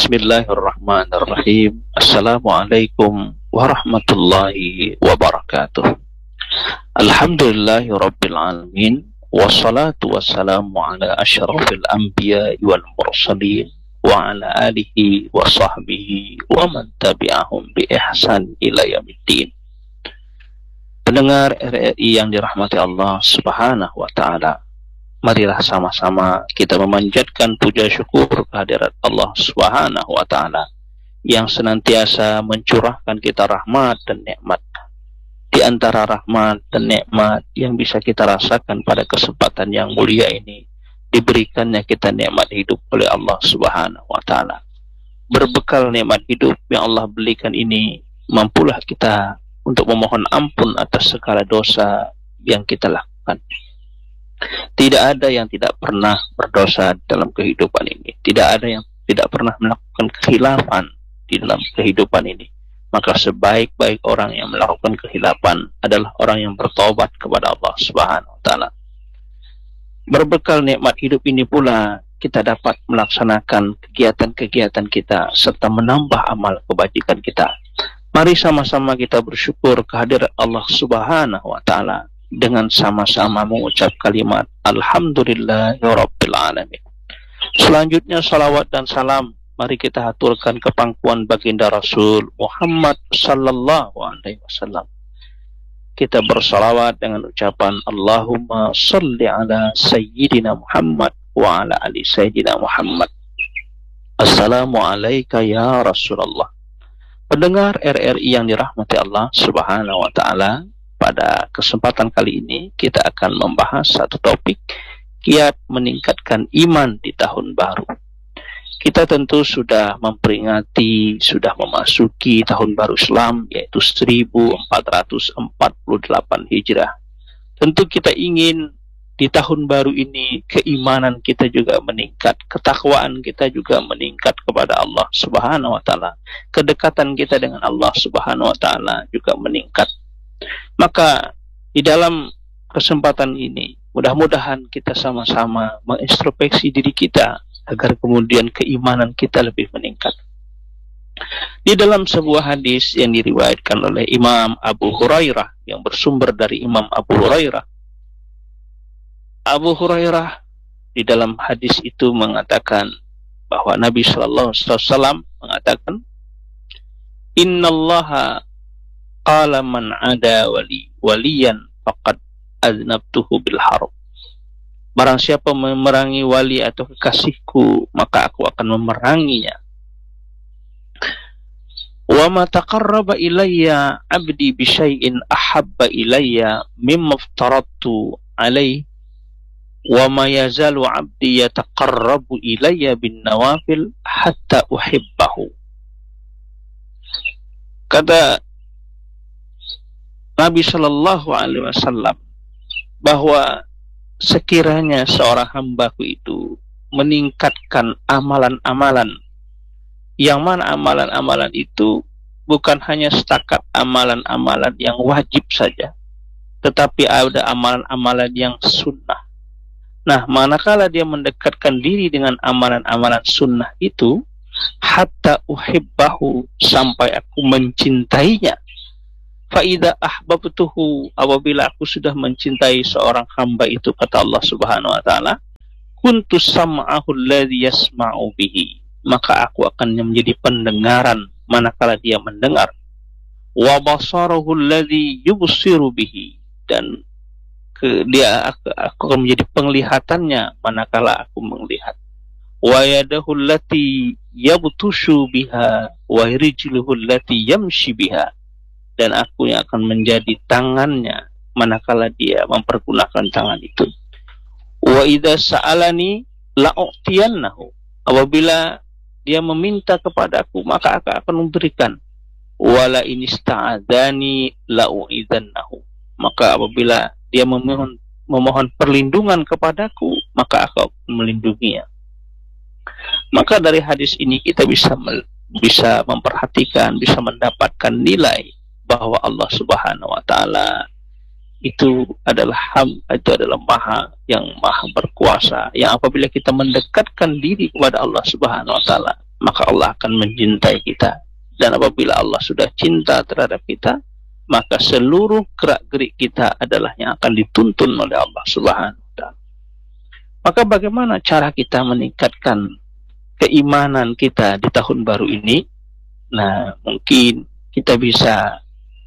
Bismillahirrahmanirrahim. Assalamualaikum warahmatullahi wabarakatuh. Alhamdulillahi rabbil alamin. Wassalatu wassalamu ala asyrafil anbiya wal mursalin wa ala alihi wa sahbihi wa man tabi'ahum bi ihsan ila yaumiddin. Pendengar RRI yang dirahmati Allah Subhanahu wa taala, marilah sama-sama kita memanjatkan puja syukur kehadirat Allah Subhanahu wa taala yang senantiasa mencurahkan kita rahmat dan nikmat. Di antara rahmat dan nikmat yang bisa kita rasakan pada kesempatan yang mulia ini, diberikannya kita nikmat hidup oleh Allah Subhanahu wa taala. Berbekal nikmat hidup yang Allah berikan ini, mampulah kita untuk memohon ampun atas segala dosa yang kita lakukan. Tidak ada yang tidak pernah berdosa dalam kehidupan ini. Tidak ada yang tidak pernah melakukan khilafan di dalam kehidupan ini. Maka sebaik-baik orang yang melakukan khilafan adalah orang yang bertobat kepada Allah Subhanahu wa taala. Berbekal nikmat hidup ini pula kita dapat melaksanakan kegiatan-kegiatan kita serta menambah amal kebajikan kita. Mari sama-sama kita bersyukur kehadirat Allah Subhanahu wa taala dengan sama-sama mengucap kalimat Alhamdulillahirabbil alamin. Selanjutnya salawat dan salam mari kita haturkan ke pangkuan baginda Rasul Muhammad sallallahu alaihi wasallam. Kita bersalawat dengan ucapan Allahumma salli ala sayyidina Muhammad wa ala ali sayyidina Muhammad. Assalamu alayka ya Rasulullah. Pendengar RRI yang dirahmati Allah Subhanahu wa taala, pada kesempatan kali ini kita akan membahas satu topik, kiat meningkatkan iman di tahun baru. Kita tentu sudah memperingati, sudah memasuki tahun baru Islam, yaitu 1448 Hijrah. Tentu kita ingin di tahun baru ini keimanan kita juga meningkat, ketakwaan kita juga meningkat kepada Allah Subhanahu wa taala. Kedekatan kita dengan Allah Subhanahu wa taala juga meningkat. Maka di dalam kesempatan ini mudah-mudahan kita sama-sama mengintrospeksi diri kita agar kemudian keimanan kita lebih meningkat. Di dalam sebuah hadis yang diriwayatkan oleh Imam Abu Hurairah yang bersumber dari Imam Abu Hurairah, Abu Hurairah di dalam hadis itu mengatakan bahwa Nabi sallallahu alaihi wasallam mengatakan, "Innallaha qala man ada waliyan faqad aznabtuhu bil haram." Barang siapa memerangi wali atau kekasihku, maka aku akan memeranginya. Wa ma taqarraba ilayya 'abdi bi syai'in ahabba ilayya mimma aftaradtu alaihi wa ma yazalu 'abdi yataqarrabu ilayya bin nawafil hatta uhibbahu. Kata Nabi Shallallahu Alaihi Wasallam bahwa sekiranya seorang hambaku itu meningkatkan amalan-amalan, yang mana amalan-amalan itu bukan hanya setakat amalan-amalan yang wajib saja, tetapi ada amalan-amalan yang sunnah. Nah, manakala dia mendekatkan diri dengan amalan-amalan sunnah itu, hatta uhibbahu, sampai aku mencintainya. Fa'idha ahbabtuhu, apabila aku sudah mencintai seorang hamba itu, kata Allah Subhanahu wa taala, kuntu sam'ahu alladhi yasma'u bihi, maka aku akan menjadi pendengaran manakala dia mendengar, wa basarahu alladhi yubsiru bihi, dan aku akan menjadi penglihatannya manakala aku melihat, wa yadahu allati yabtushu biha wa rijluhu allati yamshi biha, dan aku yang akan menjadi tangannya manakala dia mempergunakan tangan itu. Wa idza sa'alani la'utiyannahu, apabila dia meminta kepadaku maka aku akan memberikan. Wala inista'adzani la'u'idzannahu, maka apabila dia memohon perlindungan kepadaku maka aku akan melindunginya. Maka dari hadis ini kita bisa memperhatikan, bisa mendapatkan nilai bahwa Allah Subhanahu wa taala itu adalah maha berkuasa, yang apabila kita mendekatkan diri kepada Allah Subhanahu wa taala, maka Allah akan mencintai kita. Dan apabila Allah sudah cinta terhadap kita, maka seluruh gerak-gerik kita adalah yang akan dituntun oleh Allah Subhanahu wa Ta'ala. Maka bagaimana cara kita meningkatkan keimanan kita di tahun baru ini? Nah, mungkin kita bisa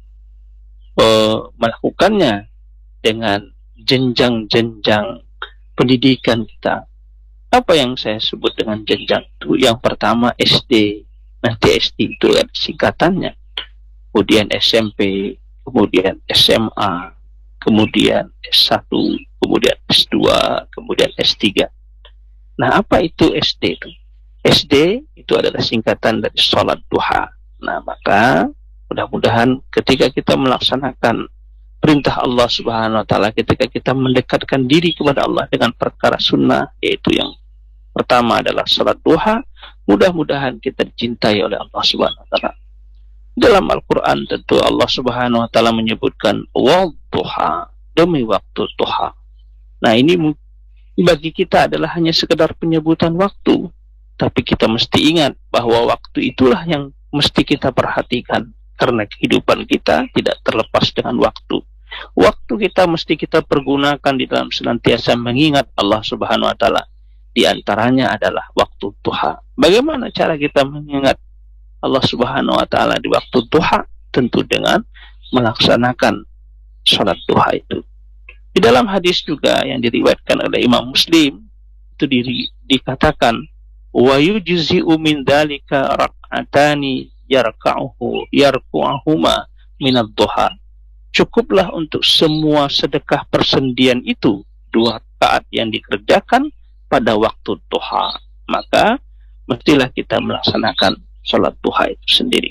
melakukannya dengan jenjang-jenjang pendidikan kita. Apa yang saya sebut dengan jenjang itu? Yang pertama SD, nanti SD itu ada singkatannya, kemudian SMP, kemudian SMA, kemudian S1, kemudian S2, kemudian S3. Nah, apa itu SD itu? SD itu adalah singkatan dari sholat duha. Nah, maka mudah-mudahan ketika kita melaksanakan perintah Allah Subhanahu wa Ta'ala, ketika kita mendekatkan diri kepada Allah dengan perkara sunnah, yaitu yang pertama adalah sholat duha, mudah-mudahan kita dicintai oleh Allah Subhanahu wa Ta'ala. Dalam Al-Quran tentu Allah Subhanahu wa Ta'ala menyebutkan wadduha, demi waktu duha. Nah, ini bagi kita adalah hanya sekedar penyebutan waktu, tapi kita mesti ingat bahwa waktu itulah yang mesti kita perhatikan, karena kehidupan kita tidak terlepas dengan waktu. Waktu kita mesti kita pergunakan di dalam senantiasa mengingat Allah Subhanahu wa Ta'ala. Di antaranya adalah waktu duha. Bagaimana cara kita mengingat Allah Subhanahu wa Ta'ala di waktu duha? Tentu dengan melaksanakan salat duha itu. Di dalam hadis juga yang diriwayatkan oleh Imam Muslim itu dikatakan, wa yujzi'u min dzalika rak'atani yarku'ahuma minad duha. Cukuplah untuk semua sedekah persendian itu 2 rakaat yang dikerjakan pada waktu duha. Maka mestilah kita melaksanakan salat duha itu sendiri.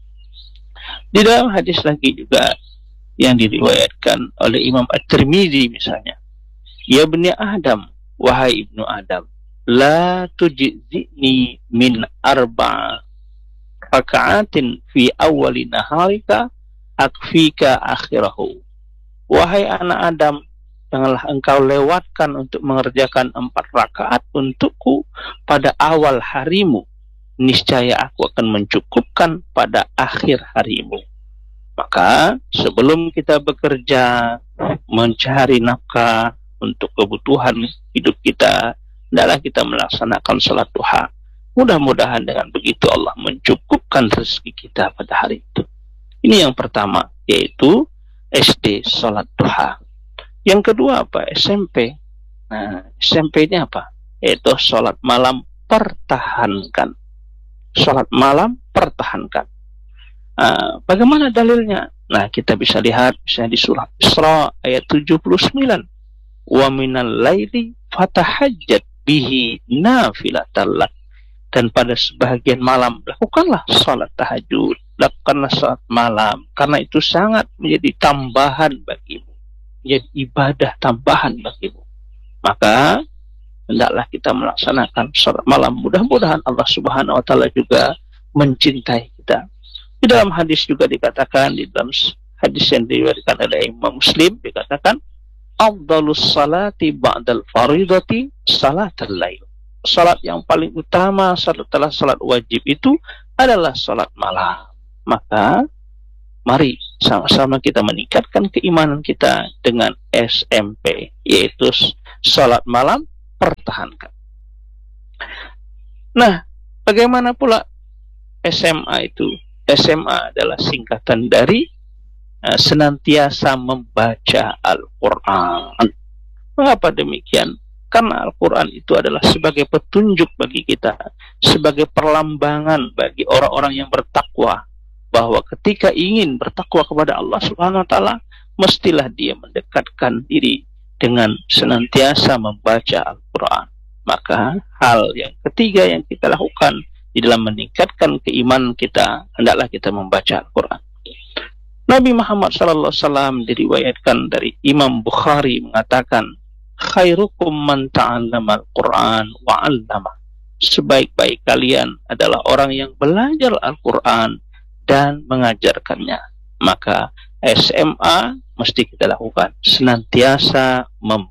Di dalam hadis lagi juga yang diriwayatkan oleh Imam At-Tirmidzi misalnya, ya bani Adam, wahai ibnu Adam, la tujzi'ni min arba'a raka'atin fi awwali naharika akfika akhirahu. Wahai anak Adam, janganlah engkau lewatkan untuk mengerjakan 4 rakaat untukku pada awal harimu, niscaya aku akan mencukupkan pada akhir harimu. Maka sebelum kita bekerja mencari nafkah untuk kebutuhan hidup kita, hendaklah kita melaksanakan salat duha. Mudah-mudahan dengan begitu Allah mencukupkan rezeki kita pada hari itu. Ini yang pertama, yaitu SD, salat duha. Yang kedua apa? SMP. Nah, SMP ini apa? Yaitu salat malam pertahankan. Salat malam pertahankan. Bagaimana dalilnya? Nah, kita bisa lihat misalnya di surah Isra ayat 79. Wa minal laili fatahajjat bihi nafilatan lak. Dan pada sebahagian malam lakukanlah salat tahajud, lakukanlah salat malam, karena itu sangat menjadi tambahan bagimu, menjadi ibadah tambahan bagimu. Maka hendaklah kita melaksanakan salat malam. Mudah-mudahan Allah Subhanahu wa Ta'ala juga mencintai kita. Di dalam hadis juga dikatakan, di dalam hadis yang diriwayatkan oleh Imam Muslim dikatakan, afdhalus salati ba'dal faridati salatul lail. Salat yang paling utama setelah salat wajib itu adalah salat malam. Maka mari sama-sama kita meningkatkan keimanan kita dengan SMP, yaitu salat malam pertahankan. Nah, bagaimana pula SMA itu? SMA adalah singkatan dari senantiasa membaca Al-Quran. Mengapa demikian? Karena Al-Quran itu adalah sebagai petunjuk bagi kita, sebagai perlambangan bagi orang-orang yang bertakwa, bahwa ketika ingin bertakwa kepada Allah Subhanahu wa Ta'ala, mestilah dia mendekatkan diri dengan senantiasa membaca Al-Quran. Maka hal yang ketiga yang kita lakukan di dalam meningkatkan keimanan kita, hendaklah kita membaca Al-Quran. Nabi Muhammad SAW diriwayatkan dari Imam Bukhari mengatakan, khairukum man ta'allama al-Quran wa 'allama. Sebaik-baik kalian adalah orang yang belajar Al-Quran dan mengajarkannya. Maka SMA mesti kita lakukan, senantiasa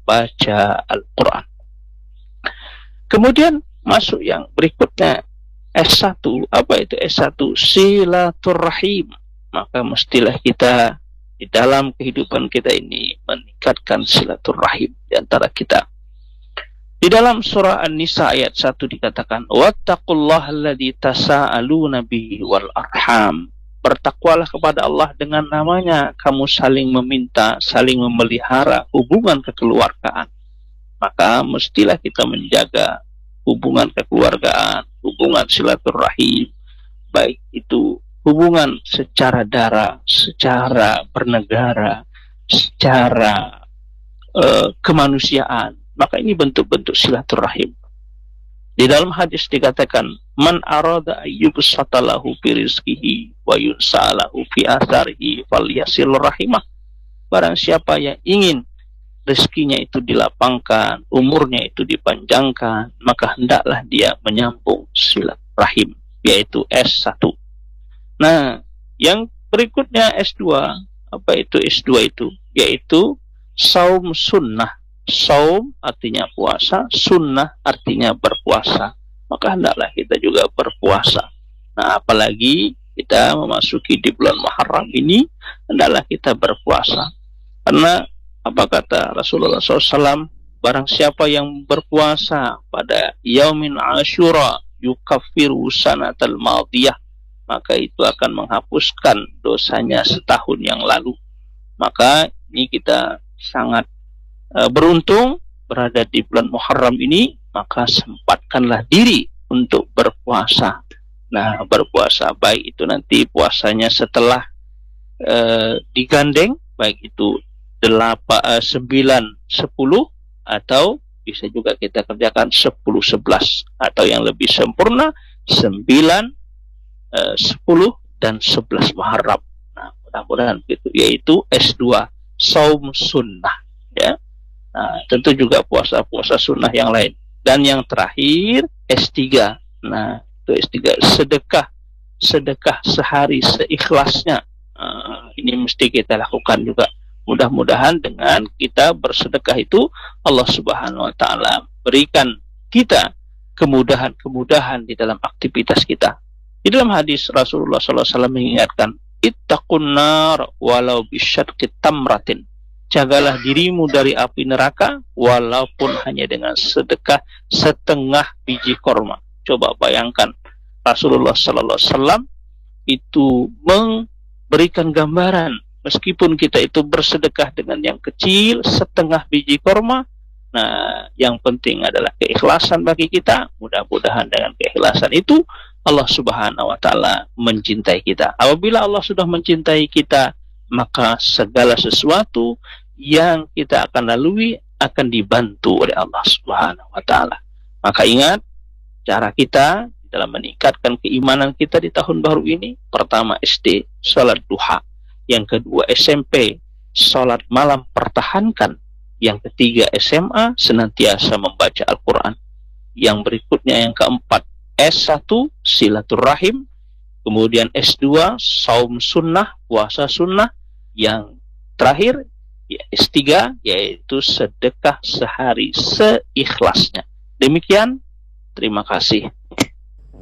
membaca Al-Quran. Kemudian masuk yang berikutnya, S1, apa itu S1? Silaturrahim. Maka mestilah kita di dalam kehidupan kita ini meningkatkan silaturrahim di antara kita. Di dalam surah An-Nisa ayat 1 dikatakan, wattaqullaha alladzi tasaaluna bihi wal arham. Bertakwalah kepada Allah dengan namanya, kamu saling meminta, saling memelihara hubungan kekeluargaan. Maka mestilah kita menjaga hubungan kekeluargaan, hubungan silaturahim, baik itu hubungan secara darah, secara bernegara, secara kemanusiaan. Maka ini bentuk-bentuk silaturahim. Di dalam hadis dikatakan, man arada ayyubsata lahu fi rizqihi wa yunsalahu fi atharihi falyasil rahimah. Barang siapa yang ingin rezekinya itu dilapangkan, umurnya itu dipanjangkan, maka hendaklah dia menyambung silaturahim, yaitu S1. Nah, yang berikutnya S2. Apa itu S2 itu? Yaitu saum sunnah. Saum artinya puasa, sunnah artinya berpuasa. Maka hendaklah kita juga berpuasa. Nah, apalagi kita memasuki di bulan Muharram ini, hendaklah kita berpuasa. Karena apa kata Rasulullah SAW? Barang siapa yang berpuasa pada Yaumin Ashura yukaffiru sanatal madiyah, maka itu akan menghapuskan dosanya setahun yang lalu. Maka ini kita sangat beruntung berada di bulan Muharram ini, maka sempatkanlah diri untuk berpuasa. Nah, berpuasa baik itu nanti puasanya setelah digandeng, baik itu 9, 10, atau bisa juga kita kerjakan 10, 11, atau yang lebih sempurna 9, 10, dan 11 Muharram. Nah, mudah-mudahan itu, yaitu S2, saum sunnah, ya. Nah, tentu juga puasa-puasa sunnah yang lain. Dan yang terakhir S3. Nah, itu S3, sedekah sehari seikhlasnya. Ini mesti kita lakukan juga. Mudah-mudahan dengan kita bersedekah itu Allah Subhanahu wa taala berikan kita kemudahan-kemudahan di dalam aktivitas kita. Di dalam hadis Rasulullah SAW mengingatkan, ittaqun nar walau bisyadqi tamratin. Jagalah dirimu dari api neraka walaupun hanya dengan sedekah setengah biji korma. Coba bayangkan, Rasulullah SAW itu memberikan gambaran, meskipun kita itu bersedekah dengan yang kecil, setengah biji korma, nah yang penting adalah keikhlasan bagi kita. Mudah-mudahan dengan keikhlasan itu Allah Subhanahu wa taala mencintai kita. Apabila Allah sudah mencintai kita, maka segala sesuatu yang kita akan lalui akan dibantu oleh Allah Subhanahu wa taala. Maka ingat, cara kita dalam meningkatkan keimanan kita di tahun baru ini, pertama SD, salat duha. Yang kedua SMP, salat malam pertahankan. Yang ketiga SMA, senantiasa membaca Al-Quran. Yang berikutnya yang keempat, S1, silaturahim. Kemudian S2, saum sunnah, puasa sunnah. Yang terakhir, S3, yaitu sedekah sehari seikhlasnya. Demikian, terima kasih.